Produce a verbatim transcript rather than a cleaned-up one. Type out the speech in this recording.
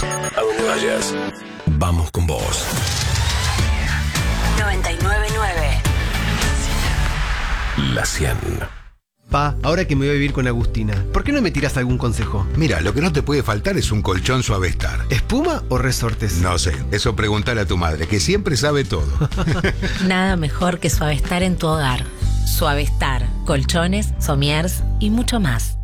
A donde vayas, vamos con vos. noventa y nueve punto nueve. La cien. Pa, ahora que me voy a vivir con Agustina, ¿por qué no me tiras algún consejo? Mira, lo que no te puede faltar es un colchón Suavestar. ¿Espuma o resortes? No sé, eso preguntale a tu madre, que siempre sabe todo. Nada mejor que Suavestar en tu hogar. Suavestar, colchones, somiers y mucho más.